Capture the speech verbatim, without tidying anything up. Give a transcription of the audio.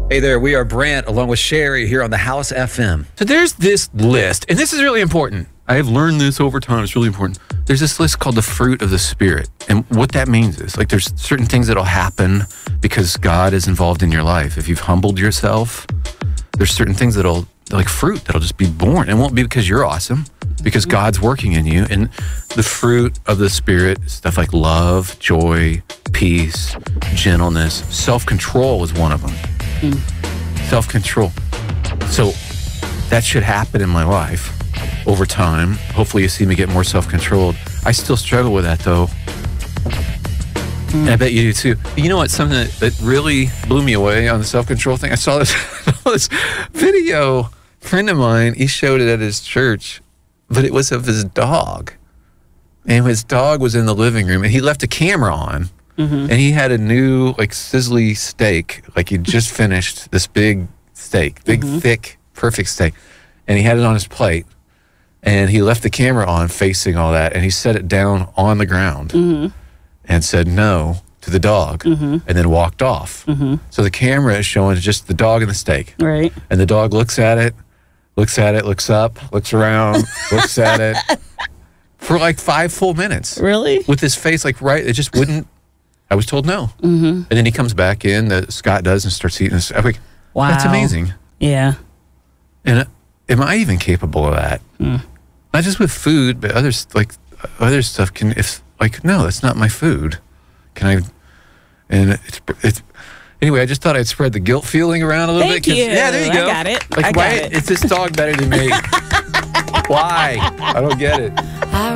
Hey there, we are Brant along with Sherry here on the House F M. So there's this list, and this is really important. I have learned this over time. It's really important. There's this list called the fruit of the Spirit. And what that means is, like, there's certain things that'll happen because God is involved in your life. If you've humbled yourself, there's certain things that'll, like fruit, that'll just be born. It won't be because you're awesome, because God's working in you. And the fruit of the Spirit, stuff like love, joy, peace, gentleness, self-control is one of them. Mm. Self-control. So that should happen in my life over time. Hopefully you see me get more self-controlled. I still struggle with that, though. Mm. And I bet you do, too. But you know what? Something that, that really blew me away on the self-control thing? I saw this, this video. A friend of mine, he showed it at his church, but it was of his dog. And his dog was in the living room, and he left a camera on. Mm-hmm. And he had a new, like, sizzly steak. Like, he just finished this big steak, big, mm-hmm. thick, perfect steak. And he had it on his plate. And he left the camera on facing all that. And he set it down on the ground mm-hmm. and said no to the dog mm-hmm. and then walked off. Mm-hmm. So the camera is showing just the dog and the steak. Right. And the dog looks at it, looks at it, looks up, looks around, looks at it for like five full minutes. Really? With his face like right, it just wouldn't. I was told no. Mm-hmm. And then he comes back in, uh, Scott does, and starts eating this. I'm like, wow. That's amazing. Yeah. And uh, am I even capable of that? Mm. Not just with food, but others, like, other stuff can, if, like, no, that's not my food. Can I, and it's, it's, anyway, I just thought I'd spread the guilt feeling around a little Thank bit. You. Yeah, there you go. I got it. Like, I got why it. is this dog better than me? Why? I don't get it.